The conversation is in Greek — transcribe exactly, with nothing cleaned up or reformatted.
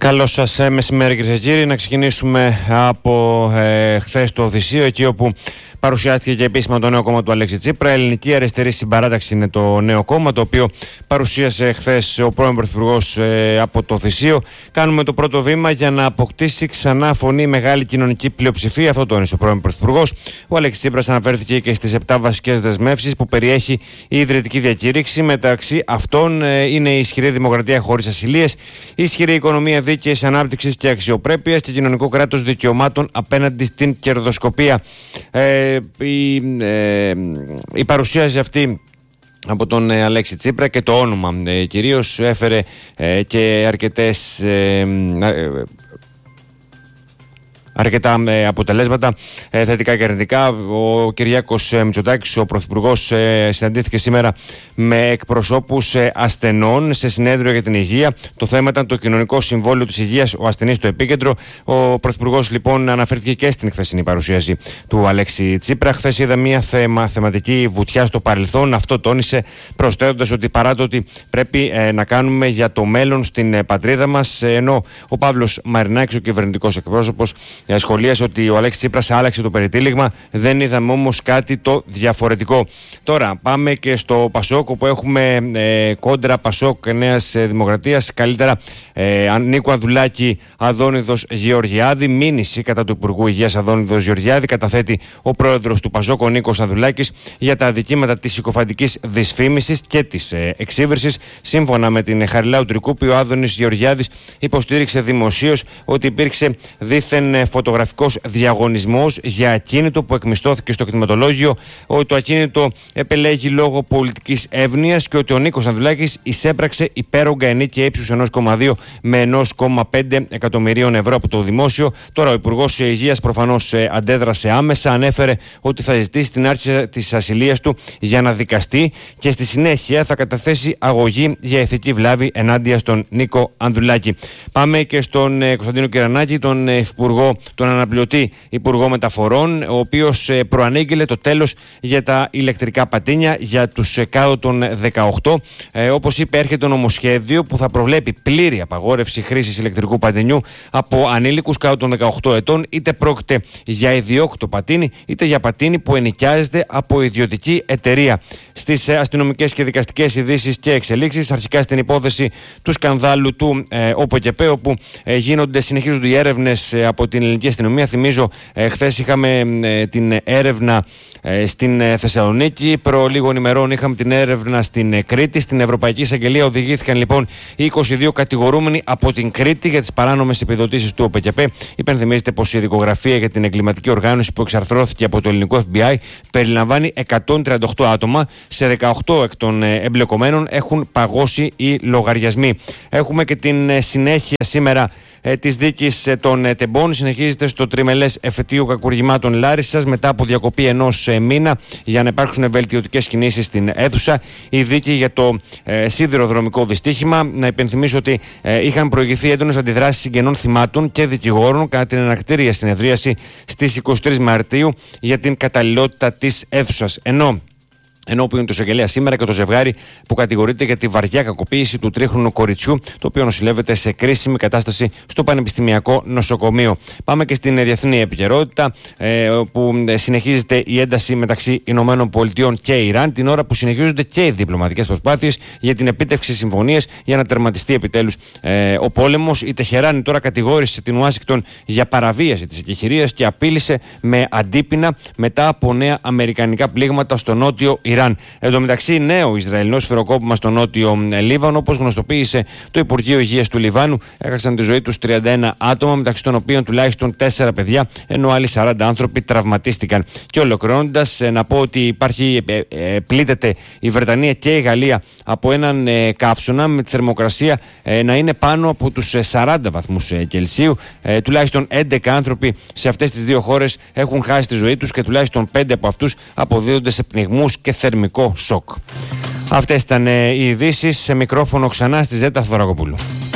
Καλό σας ε, μεσημέρι, κυρίες και κύριοι. Να ξεκινήσουμε από ε, χθες το Οδυσσείο, εκεί όπου παρουσιάστηκε και επίσημα το νέο κόμμα του Αλέξη Τσίπρα. Ελληνική Αριστερή Συμπαράταξη είναι το νέο κόμμα, το οποίο παρουσίασε χθες ο πρώην Πρωθυπουργός ε, από το Οδυσσείο. Κάνουμε το πρώτο βήμα για να αποκτήσει ξανά φωνή μεγάλη κοινωνική πλειοψηφία. Αυτό τόνισε ο πρώην Πρωθυπουργός. Ο Αλέξης Τσίπρας αναφέρθηκε και στις επτά βασικές δεσμεύσεις που περιέχει η ιδρυτική διακήρυξη. Μεταξύ αυτών ε, είναι η ισχυρή δημοκρατία χωρίς ασυλίες, η ισχυρή οικονομία δίκαιης ανάπτυξης και αξιοπρέπειας και κοινωνικό κράτος δικαιωμάτων απέναντι στην κερδοσκοπία. Ε, η, ε, η παρουσίαση αυτή από τον ε, Αλέξη Τσίπρα και το όνομα ε, κυρίως έφερε ε, και αρκετές ε, ε, αρκετά ε, αποτελέσματα ε, θετικά και αρνητικά. Ο Κυριάκος ε, Μητσοτάκης, ο Πρωθυπουργός, ε, συναντήθηκε σήμερα με εκπροσώπους ε, ασθενών σε συνέδριο για την υγεία. Το θέμα ήταν το κοινωνικό συμβόλαιο της υγείας, ο ασθενής στο επίκεντρο. Ο Πρωθυπουργός λοιπόν αναφέρθηκε και στην χθεσινή παρουσίαση του Αλέξη Τσίπρα. Χθες είδα μια θεμα, θεματική βουτιά στο παρελθόν. Αυτό τόνισε, προσθέτοντας ότι παρά το ότι πρέπει ε, να κάνουμε για το μέλλον στην ε, πατρίδα μας, ε, ενώ ο Παύλος Μαρινάκης, ο κυβερνητικός εκπρόσωπος, σχολίασε ότι ο Αλέξης Τσίπρας άλλαξε το περιτύλιγμα. Δεν είδαμε όμως κάτι το διαφορετικό. Τώρα πάμε και στο Πασόκ, όπου έχουμε ε, κόντρα Πασόκ Νέας Δημοκρατίας. Καλύτερα ε, Νίκο Ανδουλάκη, Αδόνιδος Γεωργιάδη. Μήνυση κατά του Υπουργού Υγείας Αδόνιδος Γεωργιάδη καταθέτει ο πρόεδρος του Πασόκ, ο Νίκος Ανδουλάκης, για τα αδικήματα της συκοφαντικής δυσφήμισης και της ε, εξύβρισης. Σύμφωνα με την Χαριλάου Τρικούπη, ο Άδωνης Γεωργιάδης υποστήριξε δημοσίως ότι υπήρξε δήθεν φωτογραφικός διαγωνισμός για ακίνητο που εκμισθώθηκε στο κτηματολόγιο, ότι το ακίνητο επελέγει λόγω πολιτικής εύνοιας και ότι ο Νίκος Ανδουλάκης εισέπραξε υπέρογκα ενίκεια ύψους ενός κόμμα δύο με ενός κόμμα πέντε εκατομμυρίων ευρώ από το δημόσιο. Τώρα ο Υπουργός Υγείας προφανώς ε, αντέδρασε άμεσα, ανέφερε ότι θα ζητήσει την άρση της ασυλίας του για να δικαστεί και στη συνέχεια θα καταθέσει αγωγή για ηθική βλάβη ενάντια στον Νίκο Ανδουλάκη. Πάμε και στον ε, Κωνσταντίνο Κυρανάκη, τον ε, Υπουργό, τον αναπληρωτή Υπουργό Μεταφορών, ο οποίος ε, προανήγγειλε το τέλος για τα ηλεκτρικά πατίνια για τους ε, κάτω των δεκαοκτώ. Ε, όπως είπε, έρχεται νομοσχέδιο που θα προβλέπει πλήρη απαγόρευση χρήσης ηλεκτρικού πατινιού από ανήλικους κάτω των δεκαοκτώ ετών, είτε πρόκειται για ιδιόκτητο πατίνι, είτε για πατίνι που ενοικιάζεται από ιδιωτική εταιρεία. Στις ε, αστυνομικές και δικαστικές ειδήσεις και εξελίξεις, αρχικά στην υπόθεση του σκανδάλου του ε, ΟΠΕΚΕΠΕ, όπου ε, γίνονται, συνεχίζονται οι έρευνες ε, από την ελληνική αστυνομία. Θυμίζω, ε, χθες είχαμε ε, την έρευνα ε, στην ε, Θεσσαλονίκη, προ λίγων ημερών είχαμε την έρευνα στην ε, Κρήτη. Στην Ευρωπαϊκή Εισαγγελία οδηγήθηκαν λοιπόν οι είκοσι δύο κατηγορούμενοι από την Κρήτη για τις παράνομες επιδοτήσεις του ΟΠΕΚΕΠΕ. Υπενθυμίζεται πως η δικογραφία για την εγκληματική οργάνωση που εξαρθρώθηκε από το ελληνικό εφ μπι άι περιλαμβάνει εκατόν τριάντα οκτώ άτομα. Σε δεκαοκτώ εκ των ε, εμπλεκομένων έχουν παγώσει οι λογαριασμοί. Έχουμε και την ε, συνέχεια σήμερα ε, της δίκης ε, των ε, τεμπών. Συνεχίζεται στο τριμελές εφετείο κακουργημάτων Λάρισσας μετά από διακοπή ενός ε, μήνα για να υπάρξουν βελτιωτικές κινήσεις στην αίθουσα. Η δίκη για το ε, σιδηροδρομικό δυστύχημα. Να υπενθυμίσω ότι ε, είχαν προηγηθεί έντονες αντιδράσεις συγγενών θυμάτων και δικηγόρων κατά την ανακτήρια συνεδρίαση στις είκοσι τρεις Μαρτίου για την καταλληλότητα της αίθουσας. Ενώ Ενώπιον του εισαγγελέα σήμερα και το ζευγάρι που κατηγορείται για τη βαριά κακοποίηση του τρίχρονου κοριτσιού, το οποίο νοσηλεύεται σε κρίσιμη κατάσταση στο Πανεπιστημιακό Νοσοκομείο. Πάμε και στην διεθνή επικαιρότητα, ε, όπου συνεχίζεται η ένταση μεταξύ Ηνωμένων Πολιτειών και Ιράν, την ώρα που συνεχίζονται και οι διπλωματικές προσπάθειες για την επίτευξη συμφωνίας για να τερματιστεί επιτέλους ε, ο πόλεμος. Η Τεχεράνη τώρα κατηγόρησε την Ουάσιγκτον για παραβίαση της εκεχηρίας και απείλησε με αντίπεινα μετά από νέα αμερικανικά πλήγματα στο νότιο Ιράν. Εν τω μεταξύ, νέο Ισραηλινό σφυροκόπημα στο νότιο Λίβανο, όπως γνωστοποίησε το Υπουργείο Υγείας του Λιβάνου, έχασαν τη ζωή τους τριάντα ένα άτομα, μεταξύ των οποίων τουλάχιστον τέσσερα παιδιά, ενώ άλλοι σαράντα άνθρωποι τραυματίστηκαν. Και ολοκληρώνοντας, να πω ότι υπάρχει, ε, ε, πλήττεται η Βρετανία και η Γαλλία από έναν ε, καύσωνα με τη θερμοκρασία ε, να είναι πάνω από τους σαράντα βαθμούς ε, Κελσίου. Ε, τουλάχιστον έντεκα άνθρωποι σε αυτές τις δύο χώρες έχουν χάσει τη ζωή τους και τουλάχιστον πέντε από αυτούς αποδίδονται σε πνιγμούς και θερμικό σοκ. Αυτές ήταν οι ειδήσεις. Σε μικρόφωνο ξανά στη Ζέτα Θωρακοπούλου.